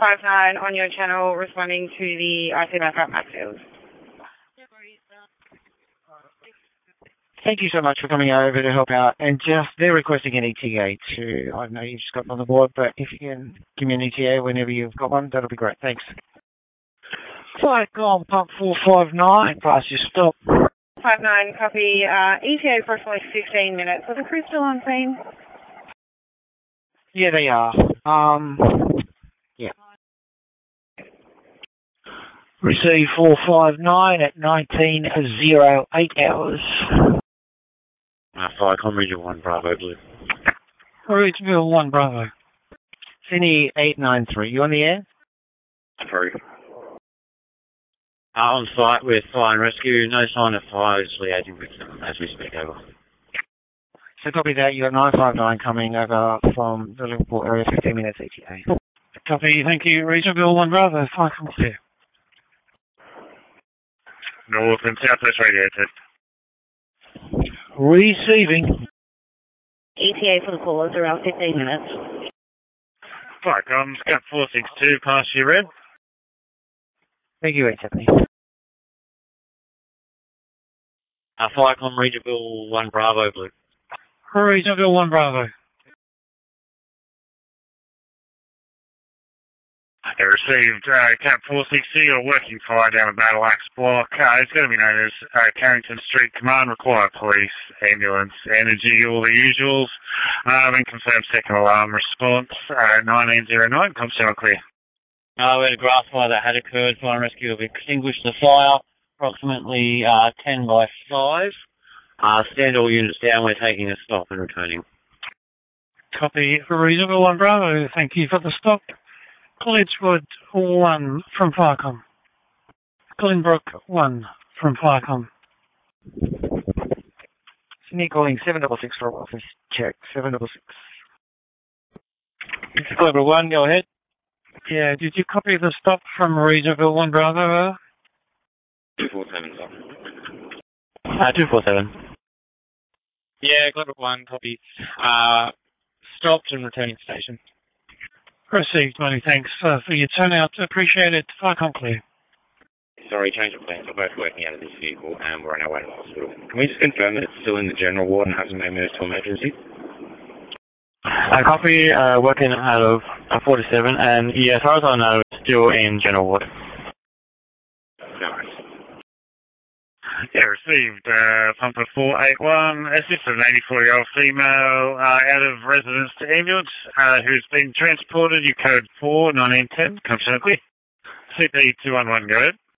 59 on your channel responding to the IC backup Maxfield. Thank you so much for coming over to help out. And they're requesting an ETA too. I know you've just got on the board, but if you can give me an ETA whenever you've got one, that'll be great. Thanks. Cyclone Pump 459, pass your stop. 59, copy. ETA approximately 15 minutes. Are the crew still on scene? Yeah, they are. Yeah. Receive 459 at 19:08 hours. Firecom Region 1 Bravo Blue. Ridgeville 1 Bravo. Sydney 893. You on the air? Through. On site with fire and rescue. No sign of fire. Is liaising with them as we speak. Over. So copy that. You got 959 coming over from the Liverpool area. 15 minutes ETA. Copy. Thank you. Ridgeville 1 Bravo. Firecom clear. North and Southwest radio test. Receiving. ETA for the call is around 15 minutes. Firecom, Scout 462, pass your red. Thank you, 870. Firecom, Regionville 1 Bravo Blue. Regionville 1 Bravo. They received Cap 460, a working fire down the Battle Axe block. It's going to be known as Carrington Street Command. Require police, ambulance, energy, all the usuals. And confirmed second alarm response. 1909, comes down clear. We had a grass fire that had occurred. Fire and rescue have extinguished the fire. Approximately 10 by 5. Stand all units down. We're taking a stop and returning. Copy. Regionville 1 Bravo. Thank you for the stop. Collegewood 1 from Firecom. Glenbrook 1 from Firecom. Sydney calling 766 for office check. 766. Glenbrook 1, go ahead. Yeah, did you copy the stop from Regionville 1 Bravo? 247, sir. 247. Yeah, Glenbrook 1, copy. Stopped and returning to station. Received, many thanks for your turnout. Appreciate it. Firecom clear. Sorry, change of plans. We're both working out of this vehicle and we're on our way to the hospital. Can we just confirm that it's still in the general ward and hasn't been moved to emergency? Copy, working out of 47, and yeah, as far as I know, it's still in general ward. No worries. Yeah, received pumper 481, assist of an 84-year-old female out of residence to ambulance who's been transported. You code 4 1910, comes quickly. CP 211, go ahead.